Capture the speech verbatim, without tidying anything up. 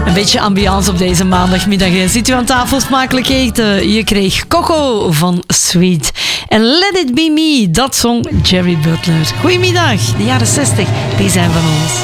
Een beetje ambiance op deze maandagmiddag. Zit u aan tafel smakelijk eten? Je kreeg Coco van Sweet. En Let It Be Me, dat zong Jerry Butler. Goedemiddag, de jaren zestig, die zijn van ons.